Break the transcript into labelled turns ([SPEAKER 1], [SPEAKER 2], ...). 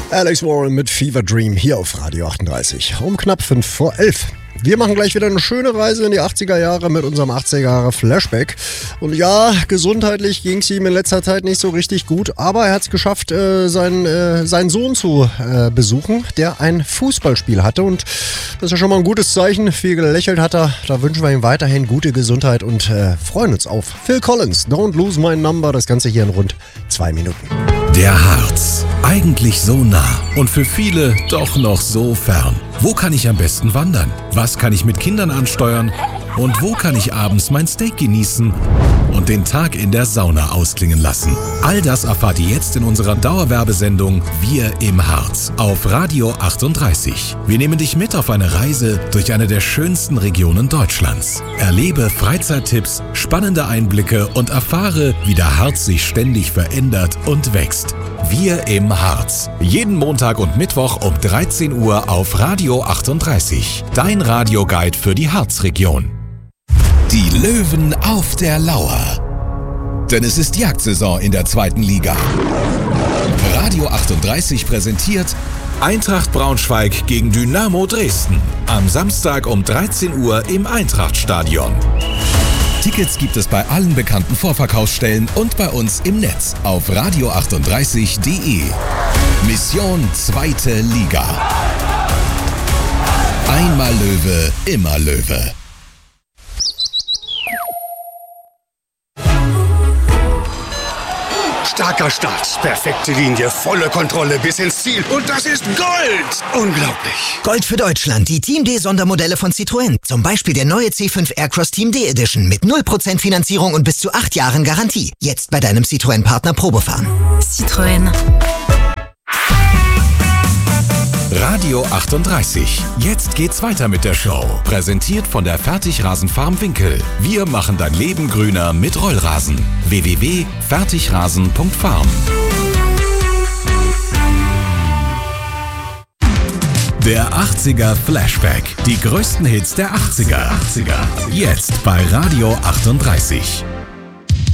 [SPEAKER 1] Alex Warren mit Fever Dream hier auf Radio 38. Um knapp 5 vor 11. Wir machen gleich wieder eine schöne Reise in die 80er Jahre mit unserem 80er Jahre Flashback. Und ja, gesundheitlich ging es ihm in letzter Zeit nicht so richtig gut, aber er hat es geschafft, seinen Sohn zu besuchen, der ein Fußballspiel hatte. Und das ist ja schon mal ein gutes Zeichen. Viel gelächelt hat er. Da wünschen wir ihm weiterhin gute Gesundheit und freuen uns auf Phil Collins. Don't Lose My Number. Das Ganze hier in rund 2 Minuten.
[SPEAKER 2] Der Harz. Eigentlich so nah und für viele doch noch so fern. Wo kann ich am besten wandern? Was kann ich mit Kindern ansteuern? Und wo kann ich abends mein Steak genießen und den Tag in der Sauna ausklingen lassen? All das erfahrt ihr jetzt in unserer Dauerwerbesendung Wir im Harz auf Radio 38. Wir nehmen dich mit auf eine Reise durch eine der schönsten Regionen Deutschlands. Erlebe Freizeittipps, spannende Einblicke und erfahre, wie der Harz sich ständig verändert und wächst. Wir im Harz. Jeden Montag und Mittwoch um 13 Uhr auf Radio 38. Dein Radioguide für die Harzregion. Die Löwen auf der Lauer. Denn es ist Jagdsaison in der 2. Liga. Radio 38 präsentiert Eintracht Braunschweig gegen Dynamo Dresden. Am Samstag um 13 Uhr im Eintrachtstadion. Tickets gibt es bei allen bekannten Vorverkaufsstellen und bei uns im Netz auf radio38.de. Mission 2. Liga. Einmal Löwe, immer Löwe.
[SPEAKER 3] Starker Start, perfekte Linie, volle Kontrolle bis ins Ziel. Und das ist Gold! Unglaublich.
[SPEAKER 4] Gold für Deutschland, die Team D Sondermodelle von Citroën. Zum Beispiel der neue C5 Aircross Team D Edition mit 0% Finanzierung und bis zu 8 Jahren Garantie. Jetzt bei deinem Citroën-Partner Probefahren.
[SPEAKER 5] Citroën.
[SPEAKER 2] Radio 38. Jetzt geht's weiter mit der Show. Präsentiert von der Fertigrasenfarm Winkel. Wir machen dein Leben grüner mit Rollrasen. www.fertigrasen.farm. Der 80er Flashback. Die größten Hits der 80er. Jetzt bei Radio 38.